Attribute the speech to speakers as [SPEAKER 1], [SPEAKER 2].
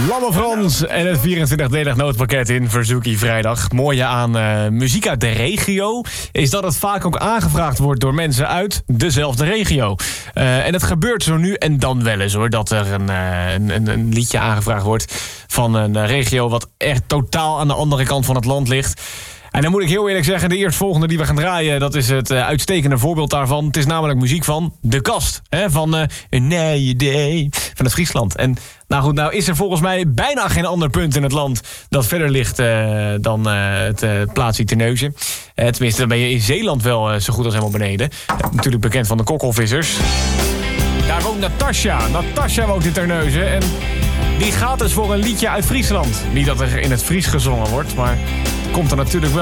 [SPEAKER 1] Lange Frans en het 24-delig noodpakket in Verzoekie Vrijdag. Mooie aan muziek uit de regio is dat het vaak ook aangevraagd wordt door mensen uit dezelfde regio. En het gebeurt zo nu en dan wel eens hoor, dat er een liedje aangevraagd wordt van een regio wat echt totaal aan de andere kant van het land ligt. En dan moet ik heel eerlijk zeggen, de eerstvolgende die we gaan draaien, dat is het uitstekende voorbeeld daarvan. Het is namelijk muziek van De Kast, van Een Nije Day van het Friesland. En nou goed, nou is er volgens mij bijna geen ander punt in het land dat verder ligt dan het plaatsje Terneuzen. Tenminste, dan ben je in Zeeland wel zo goed als helemaal beneden. Natuurlijk bekend van de kokkelvissers. Daar woont Natasja. Natasja woont in Terneuzen en die gaat dus voor een liedje uit Friesland. Niet dat er in het Fries gezongen wordt, maar het komt er natuurlijk wel.